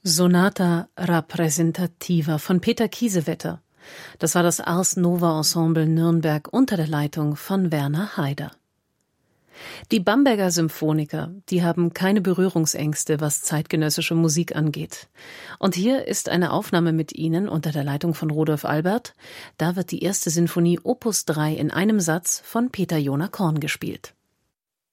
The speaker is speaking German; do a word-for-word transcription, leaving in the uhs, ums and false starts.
Sonata Rappresentativa von Peter Kiesewetter. Das war das Ars Nova Ensemble Nürnberg unter der Leitung von Werner Haider. Die Bamberger Symphoniker, die haben keine Berührungsängste, was zeitgenössische Musik angeht. Und hier ist eine Aufnahme mit ihnen unter der Leitung von Rudolf Albert. Da wird die erste Sinfonie Opus drei in einem Satz von Peter Jonah Korn gespielt.